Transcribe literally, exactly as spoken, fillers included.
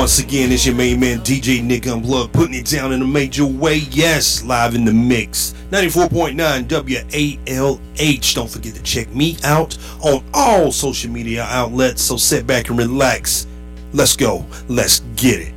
Once again, it's your main man, D J Nick Unplugged, putting it down in a major way. Yes, live in the mix. ninety-four point nine W A L H. Don't forget to check me out on all social media outlets. So sit back and relax. Let's go. Let's get it.